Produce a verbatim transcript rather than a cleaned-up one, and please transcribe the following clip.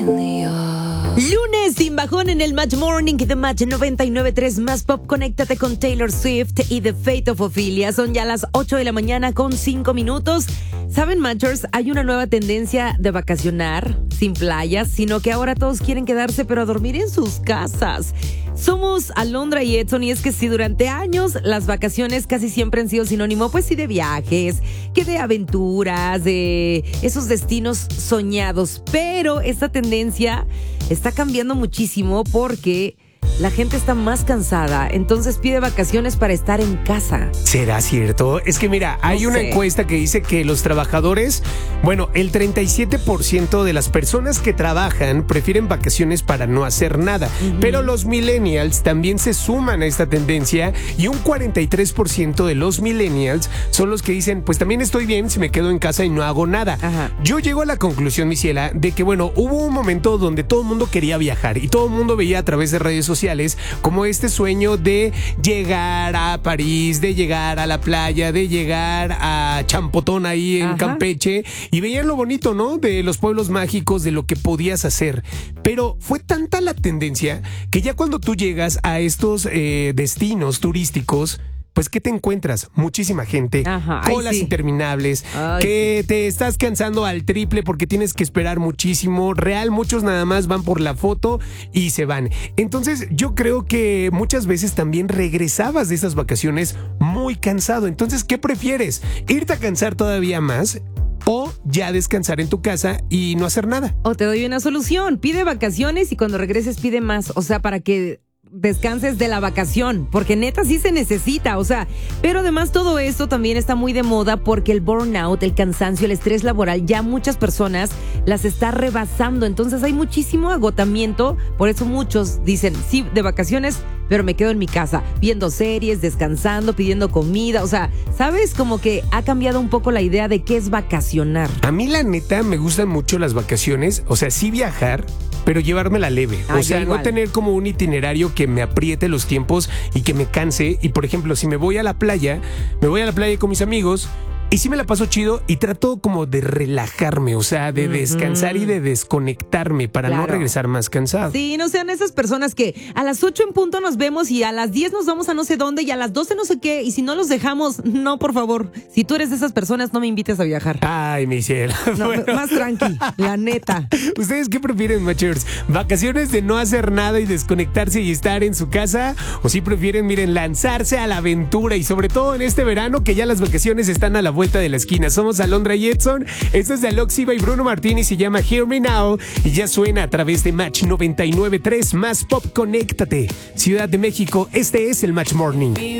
Lunes sin bajón en el Match Morning de Match noventa y nueve punto tres Más Pop. Conéctate con Taylor Swift y The Fate of Ophelia. Son ya las ocho de la mañana con cinco minutos. ¿Saben, Matchers? Hay una nueva tendencia de vacacionar sin playas, sino que ahora todos quieren quedarse pero a dormir en sus casas. Somos Alondra y Edson, y es que si durante años las vacaciones casi siempre han sido sinónimo, pues sí, de viajes, que de aventuras, de esos destinos soñados. Pero esta tendencia está cambiando muchísimo porque la gente está más cansada, entonces pide vacaciones para estar en casa. ¿Será cierto? Es que mira, hay No una sé. encuesta que dice que los trabajadores, bueno, el treinta y siete por ciento de las personas que trabajan prefieren vacaciones para no hacer nada. Uh-huh. Pero los millennials también se suman a esta tendencia y un cuarenta y tres por ciento de los millennials son los que dicen, pues también estoy bien si me quedo en casa y no hago nada. Ajá. Yo llego a la conclusión, mi ciela, de que bueno, hubo un momento donde todo el mundo quería viajar y todo el mundo veía a través de redes sociales como este sueño de llegar a París, de llegar a la playa, de llegar a Champotón ahí en Ajá. Campeche, y veían lo bonito, ¿no? De los pueblos mágicos, de lo que podías hacer. Pero fue tanta la tendencia que ya cuando tú llegas a estos eh, destinos turísticos, pues ¿qué te encuentras? Muchísima gente, Ajá, ay, colas sí. interminables, Ay, que te estás cansando al triple porque tienes que esperar muchísimo. Real, muchos nada más van por la foto y se van. Entonces yo creo que muchas veces también regresabas de esas vacaciones muy cansado. Entonces, ¿qué prefieres? ¿Irte a cansar todavía más o ya descansar en tu casa y no hacer nada? O te doy una solución, pide vacaciones y cuando regreses pide más, o sea, para que descanses de la vacación, porque neta sí se necesita, o sea, pero además todo esto también está muy de moda porque el burnout, el cansancio, el estrés laboral, ya muchas personas las está rebasando, entonces hay muchísimo agotamiento, por eso muchos dicen, sí, de vacaciones, pero me quedo en mi casa, viendo series, descansando, pidiendo comida, o sea, ¿sabes? Como que ha cambiado un poco la idea de qué es vacacionar. A mí la neta me gustan mucho las vacaciones, o sea, sí viajar, pero llevármela leve. Ah, o sea, yo no igual. tener como un itinerario que me apriete los tiempos y que me canse. Y por ejemplo, si me voy a la playa, me voy a la playa con mis amigos y sí me la paso chido y trato como de relajarme, o sea, de Ujú. descansar y de desconectarme para no Claro. regresar más cansado. Sí, no sean esas personas que a las ocho en punto nos vemos y a las diez nos vamos a no sé dónde y a las doce no sé qué, y si no los dejamos, no, por favor. Si tú eres de esas personas, no me invites a viajar. Ay, mi cielo. No, Bueno. más tranqui, la neta. ¿Ustedes qué prefieren, Matchers? ¿Vacaciones de no hacer nada y desconectarse y estar en su casa? ¿O sí prefieren, miren, lanzarse a la aventura? Y sobre todo en este verano que ya las vacaciones están a la vuelta de la esquina. Somos Alondra y Edson. Esto es de Alok Siva y Bruno Martínez, se llama Hear Me Now y ya suena a través de Match noventa y nueve punto tres Más Pop. Conéctate. Ciudad de México, este es el Match Morning.